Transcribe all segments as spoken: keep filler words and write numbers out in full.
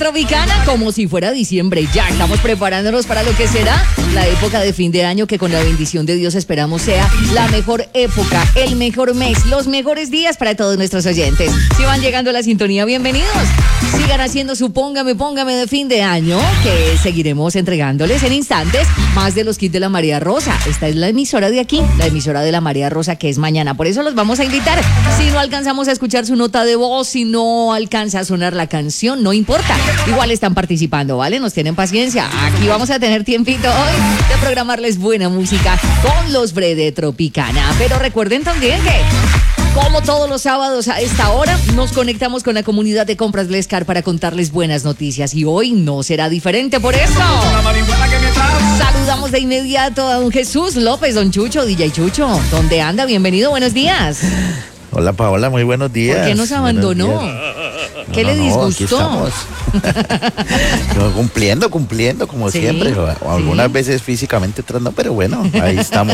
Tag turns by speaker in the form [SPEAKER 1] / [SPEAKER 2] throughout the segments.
[SPEAKER 1] Tropicana como si fuera diciembre. Ya estamos preparándonos para lo que será la época de fin de año, que con la bendición de Dios esperamos sea la mejor época, el mejor mes, los mejores días para todos nuestros oyentes. Si van llegando a la sintonía, bienvenidos. Sigan haciendo su póngame, póngame de fin de año, que seguiremos entregándoles en instantes más de los kits de la María Rosa. Esta es la emisora de aquí, la emisora de la María Rosa, que es mañana. Por eso los vamos a invitar. Si no alcanzamos a escuchar su nota de voz, si no alcanza a sonar la canción, no importa. Igual están participando, ¿vale? Nos tienen paciencia. Aquí vamos a tener tiempito hoy de programarles buena música con los Bre de Tropicana. Pero recuerden también que, como todos los sábados a esta hora, nos conectamos con la comunidad de Compras Lescar para contarles buenas noticias. Y hoy no será diferente por eso. Saludamos de inmediato a don Jesús López, don Chucho, D J Chucho. ¿Dónde anda? Bienvenido, buenos días.
[SPEAKER 2] Hola Paola, muy buenos días.
[SPEAKER 1] ¿Por qué nos abandonó? ¿Qué no, le disgustó?
[SPEAKER 2] No, no, cumpliendo, cumpliendo, como ¿Sí? siempre. O, o algunas ¿Sí? veces físicamente, otras no, pero bueno, ahí estamos.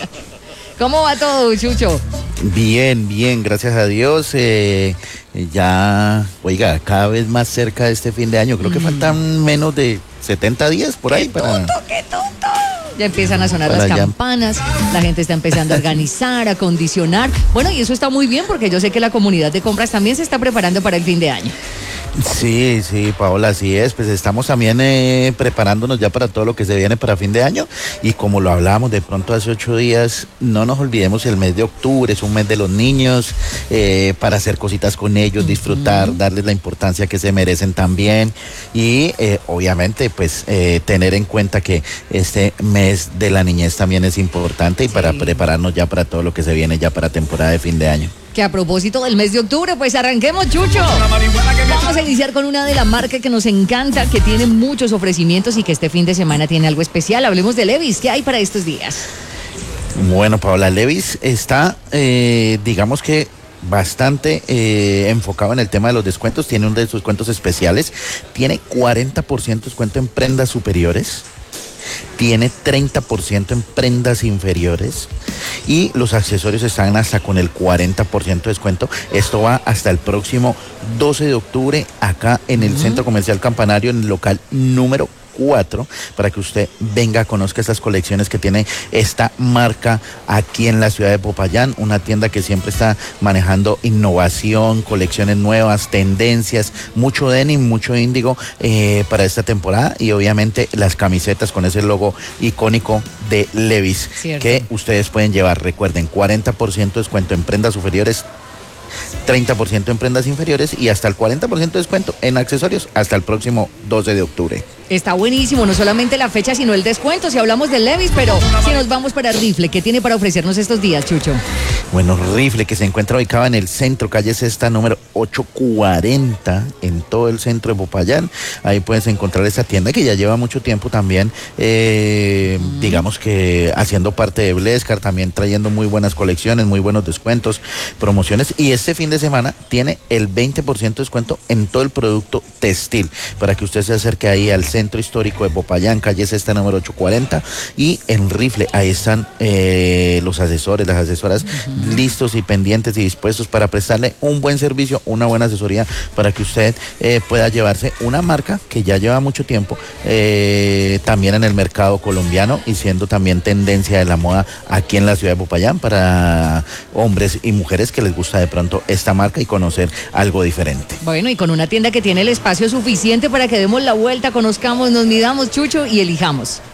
[SPEAKER 1] ¿Cómo va todo, Chucho?
[SPEAKER 2] Bien, bien, gracias a Dios. Eh, ya, oiga, cada vez más cerca de este fin de año. Creo mm. que faltan menos de setenta días por ahí.
[SPEAKER 1] ¡Qué
[SPEAKER 2] para...
[SPEAKER 1] tonto, qué tonto! Ya empiezan a sonar las campanas, la gente está empezando a organizar, a acondicionar. Bueno, y eso está muy bien porque yo sé que la comunidad de compras también se está preparando para el fin de año.
[SPEAKER 2] Sí, sí, Paola, así es. Pues estamos también eh, preparándonos ya para todo lo que se viene para fin de año. Y como lo hablábamos de pronto hace ocho días, no nos olvidemos, el mes de octubre es un mes de los niños, eh, para hacer cositas con ellos, disfrutar, uh-huh. darles la importancia que se merecen también. Y eh, obviamente, pues eh, tener en cuenta que este mes de la niñez también es importante y sí. para prepararnos ya para todo lo que se viene ya para temporada de fin de año.
[SPEAKER 1] Que a propósito del mes de octubre, pues arranquemos, Chucho. Vamos a iniciar con una de la marca que nos encanta, que tiene muchos ofrecimientos y que este fin de semana tiene algo especial. Hablemos de Levi's. ¿Qué hay para estos días?
[SPEAKER 2] Bueno, Paola, Levi's está, eh, digamos que bastante eh, enfocado en el tema de los descuentos. Tiene uno de sus descuentos especiales. Tiene cuarenta por ciento descuento en prendas superiores. Tiene treinta por ciento en prendas inferiores y los accesorios están hasta con el cuarenta por ciento de descuento. Esto va hasta el próximo doce de octubre acá en el uh-huh. Centro Comercial Campanario, en el local número cuatro, para que usted venga, conozca estas colecciones que tiene esta marca aquí en la ciudad de Popayán, una tienda que siempre está manejando innovación, colecciones nuevas, tendencias, mucho denim, mucho índigo eh, para esta temporada, y obviamente las camisetas con ese logo icónico de Levi's. Cierto. Que ustedes pueden llevar. Recuerden, cuarenta por ciento de descuento en prendas superiores, treinta por ciento en prendas inferiores y hasta el cuarenta por ciento de descuento en accesorios hasta el próximo doce de octubre.
[SPEAKER 1] Está buenísimo, no solamente la fecha, sino el descuento, si hablamos de Levi's, pero si nos vamos para Rifle, ¿qué tiene para ofrecernos estos días, Chucho?
[SPEAKER 2] Bueno, Rifle, que se encuentra ubicado en el centro, calle Sexta, número ochocientos cuarenta, en todo el centro de Popayán. Ahí puedes encontrar esta tienda que ya lleva mucho tiempo también, eh, mm. digamos que haciendo parte de Blescar, también trayendo muy buenas colecciones, muy buenos descuentos, promociones, y este fin de semana tiene el veinte por ciento de descuento en todo el producto textil, para que usted se acerque ahí al centro Centro Histórico de Popayán, calle Sexta número ochocientos cuarenta, y en Rifle ahí están eh, los asesores, las asesoras uh-huh. listos y pendientes y dispuestos para prestarle un buen servicio, una buena asesoría, para que usted eh, pueda llevarse una marca que ya lleva mucho tiempo eh, también en el mercado colombiano y siendo también tendencia de la moda aquí en la ciudad de Popayán para hombres y mujeres que les gusta de pronto esta marca y conocer algo diferente.
[SPEAKER 1] Bueno, y con una tienda que tiene el espacio suficiente para que demos la vuelta, conozcamos, nos midamos, Chucho, y elijamos.